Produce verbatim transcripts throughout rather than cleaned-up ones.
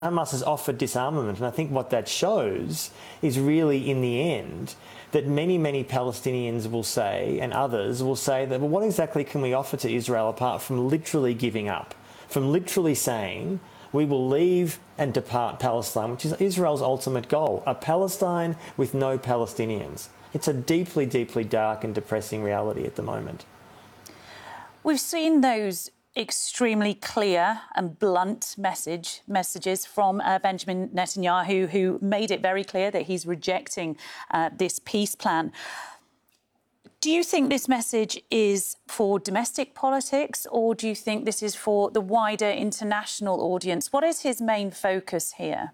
Hamas has offered disarmament, and I think what that shows is really, in the end, that many, many Palestinians will say, and others will say, that, well, what exactly can we offer to Israel apart from literally giving up, from literally saying, we will leave and depart Palestine, which is Israel's ultimate goal, a Palestine with no Palestinians. It's a deeply, deeply dark and depressing reality at the moment. We've seen those extremely clear and blunt message messages from uh, Benjamin Netanyahu, who made it very clear that he's rejecting uh, this peace plan. Do you think this message is for domestic politics, or do you think this is for the wider international audience? What is his main focus here?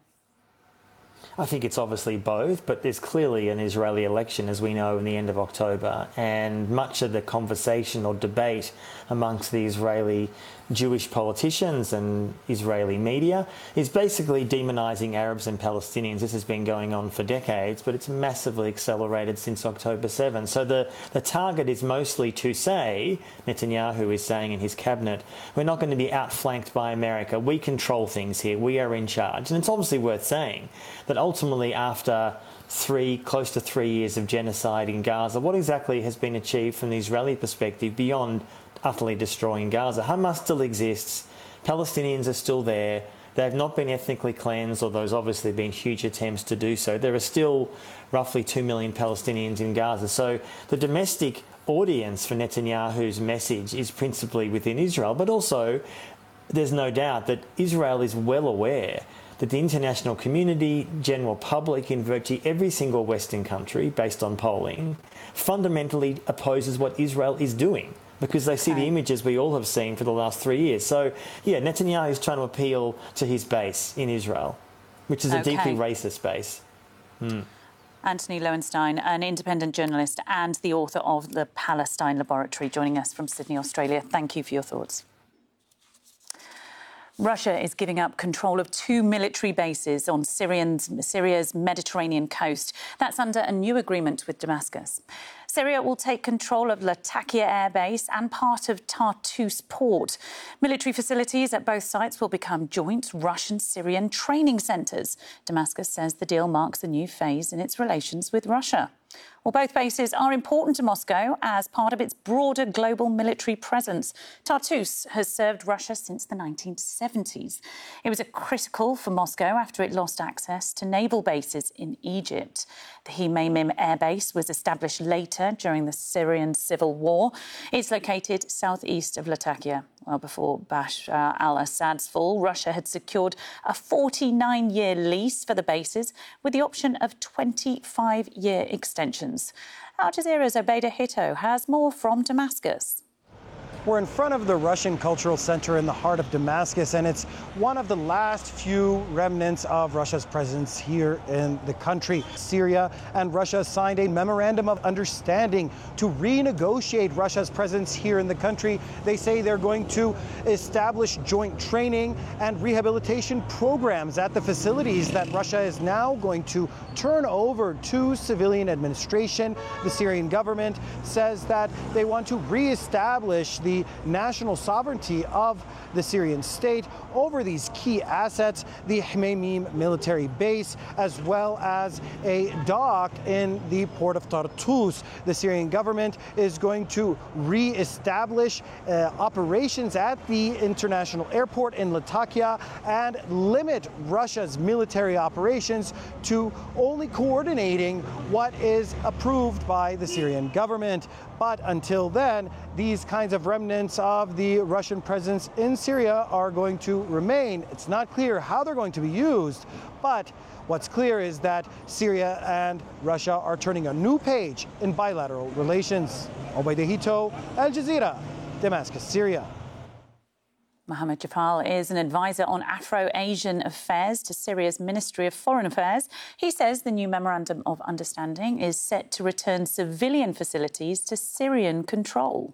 I think it's obviously both, but there's clearly an Israeli election, as we know, in the end of October, and much of the conversation or debate amongst the Israeli Jewish politicians and Israeli media is basically demonising Arabs and Palestinians. This has been going on for decades, but it's massively accelerated since October seventh. So the, the target is mostly to say, Netanyahu is saying in his cabinet, we're not going to be outflanked by America. We control things here. We are in charge. And it's obviously worth saying that ultimately, after three, close to three years of genocide in Gaza, what exactly has been achieved from the Israeli perspective beyond utterly destroying Gaza? Hamas still exists. Palestinians are still there. They've not been ethnically cleansed, although there's obviously been huge attempts to do so. There are still roughly two million Palestinians in Gaza. So the domestic audience for Netanyahu's message is principally within Israel, but also there's no doubt that Israel is well aware that the international community, general public, in virtually every single Western country, based on polling, fundamentally opposes what Israel is doing, because they see okay. the images we all have seen for the last three years. So, yeah, Netanyahu is trying to appeal to his base in Israel, which is a okay. deeply racist base. Mm. Anthony Lowenstein, an independent journalist and the author of The Palestine Laboratory, joining us from Sydney, Australia. Thank you for your thoughts. Russia is giving up control of two military bases on Syrian's, Syria's Mediterranean coast. That's under a new agreement with Damascus. Syria will take control of Latakia Air Base and part of Tartus port. Military facilities at both sites will become joint Russian-Syrian training centres. Damascus says the deal marks a new phase in its relations with Russia. Well, both bases are important to Moscow as part of its broader global military presence. Tartus has served Russia since the nineteen seventies. It was critical for Moscow after it lost access to naval bases in Egypt. The Hmeimim Air Base was established later during the Syrian civil war. It's located southeast of Latakia. Well, before Bashar al-Assad's fall, Russia had secured a forty-nine year lease for the bases with the option of twenty-five year extensions. Al Jazeera's Obaida Hito has more from Damascus. We're in front of the Russian Cultural Center in the heart of Damascus, and it's one of the last few remnants of Russia's presence here in the country. Syria and Russia signed a memorandum of understanding to renegotiate Russia's presence here in the country. They say they're going to establish joint training and rehabilitation programs at the facilities that Russia is now going to turn over to civilian administration. The Syrian government says that they want to reestablish the national sovereignty of the Syrian state over these key assets, the Hmeimim military base, as well as a dock in the port of Tartus. The Syrian government is going to re-establish uh, operations at the international airport in Latakia and limit Russia's military operations to only coordinating what is approved by the Syrian government. But until then, these kinds of remnants of the Russian presence in Syria are going to remain. It's not clear how they're going to be used, but what's clear is that Syria and Russia are turning a new page in bilateral relations. Obaida Hito, Al Jazeera, Damascus, Syria. Mohammed Jafal is an advisor on Afro-Asian affairs to Syria's Ministry of Foreign Affairs. He says the new Memorandum of Understanding is set to return civilian facilities to Syrian control.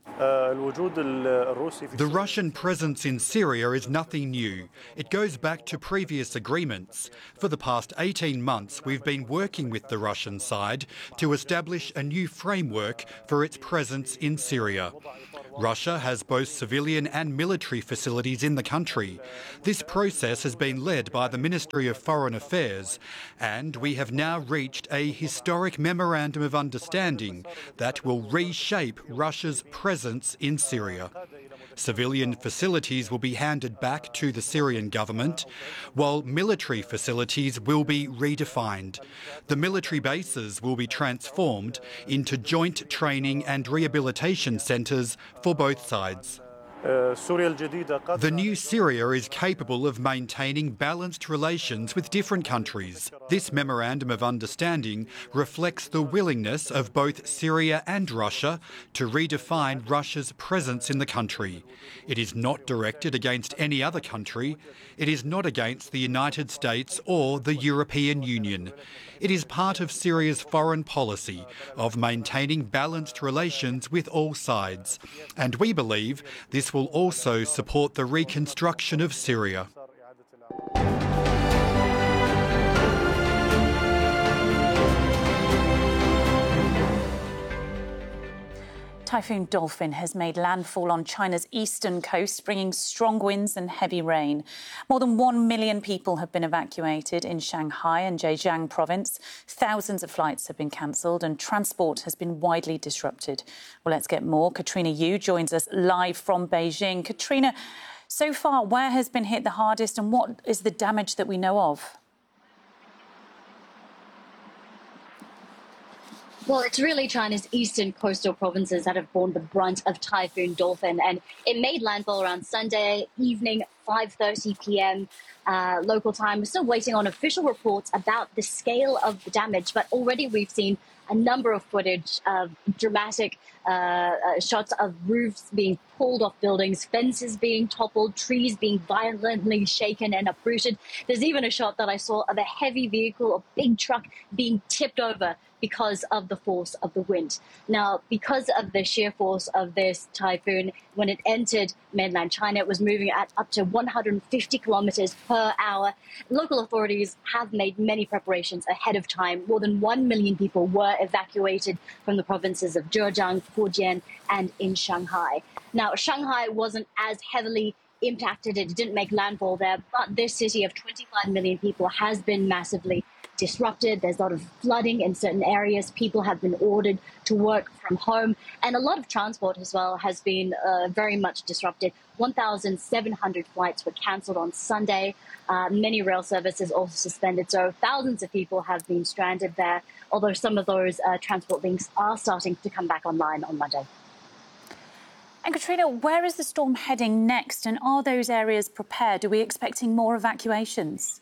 The Russian presence in Syria is nothing new. It goes back to previous agreements. For the past eighteen months, we've been working with the Russian side to establish a new framework for its presence in Syria. Russia has both civilian and military facilities facilities in the country. This process has been led by the Ministry of Foreign Affairs, and we have now reached a historic memorandum of understanding that will reshape Russia's presence in Syria. Civilian facilities will be handed back to the Syrian government, while military facilities will be redefined. The military bases will be transformed into joint training and rehabilitation centres for both sides. The new Syria is capable of maintaining balanced relations with different countries. This memorandum of understanding reflects the willingness of both Syria and Russia to redefine Russia's presence in the country. It is not directed against any other country. It is not against the United States or the European Union. It is part of Syria's foreign policy of maintaining balanced relations with all sides. And we believe this will also support the reconstruction of Syria. Typhoon Dolphin has made landfall on China's eastern coast, bringing strong winds and heavy rain. More than one million people have been evacuated in Shanghai and Zhejiang province. Thousands of flights have been cancelled and transport has been widely disrupted. Well, let's get more. Katrina Yu joins us live from Beijing. Katrina, so far, where has been hit the hardest and what is the damage that we know of? Well, it's really China's eastern coastal provinces that have borne the brunt of Typhoon Dolphin, and it made landfall around Sunday evening, five thirty p m Uh, local time. We're still waiting on official reports about the scale of the damage, but already we've seen a number of footage of dramatic uh, uh, shots of roofs being pulled off buildings, fences being toppled, trees being violently shaken and uprooted. There's even a shot that I saw of a heavy vehicle, a big truck, being tipped over because of the force of the wind. Now, because of the sheer force of this typhoon, when it entered mainland China, it was moving at up to one hundred fifty kilometers per hour. Local authorities have made many preparations ahead of time. More than one million people were evacuated from the provinces of Zhejiang, Fujian, and in Shanghai. Now, Shanghai wasn't as heavily impacted. It didn't make landfall there, but this city of twenty-five million people has been massively disrupted. There's a lot of flooding in certain areas. People have been ordered to work from home. And a lot of transport as well has been uh, very much disrupted. one thousand seven hundred flights were cancelled on Sunday. Uh, many rail services also suspended. So thousands of people have been stranded there, although some of those uh, transport links are starting to come back online on Monday. And Katrina, where is the storm heading next? And are those areas prepared? Are we expecting more evacuations?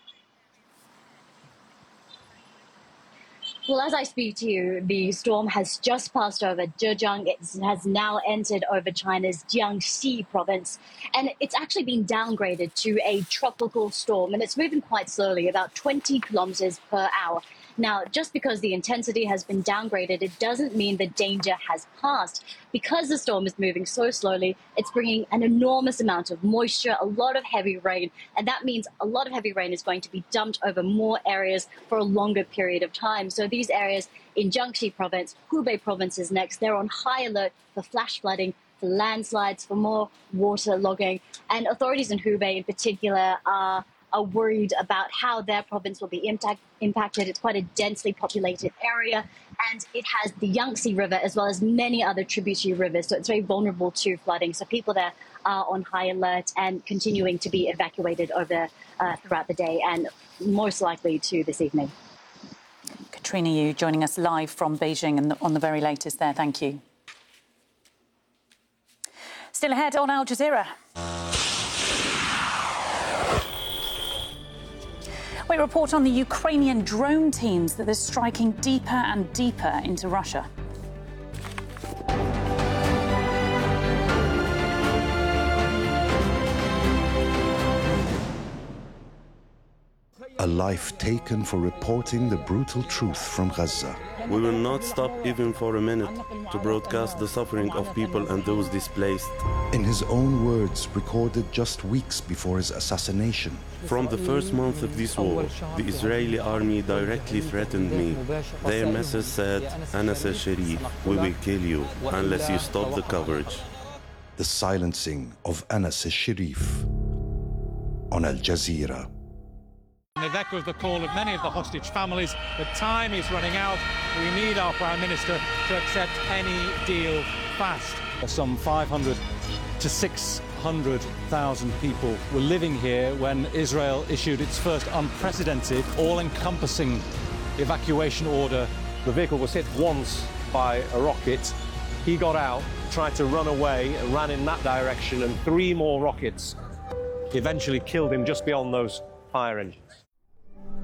Well, as I speak to you, the storm has just passed over Zhejiang. It has now entered over China's Jiangxi province, and it's actually been downgraded to a tropical storm, and it's moving quite slowly, about twenty kilometers per hour. Now, just because the intensity has been downgraded, it doesn't mean the danger has passed. Because the storm is moving so slowly, it's bringing an enormous amount of moisture, a lot of heavy rain, and that means a lot of heavy rain is going to be dumped over more areas for a longer period of time. So these areas in Jiangxi province, Hubei province is next. They're on high alert for flash flooding, for landslides, for more water logging, and authorities in Hubei in particular are are worried about how their province will be impact, impacted. It's quite a densely populated area, and it has the Yangtze River as well as many other tributary rivers, so it's very vulnerable to flooding. So people there are on high alert and continuing to be evacuated over uh, throughout the day and most likely to this evening. Katrina Yu joining us live from Beijing and on the very latest there. Thank you. Still ahead on Al Jazeera. We report on the Ukrainian drone teams that are striking deeper and deeper into Russia. A life taken for reporting the brutal truth from Gaza. We will not stop even for a minute to broadcast the suffering of people and those displaced. In his own words, recorded just weeks before his assassination. From the first month of this war, the Israeli army directly threatened me. Their message said, Anas al-Sharif, we will kill you unless you stop the coverage. the silencing of Anas al-Sharif on Al Jazeera. It echoes the call of many of the hostage families. The time is running out. We need our Prime Minister to accept any deal fast. Some five hundred to six hundred thousand people were living here when Israel issued its first unprecedented, all-encompassing evacuation order. The vehicle was hit once by a rocket. He got out, tried to run away, and ran in that direction, and three more rockets eventually killed him just beyond those fire engines.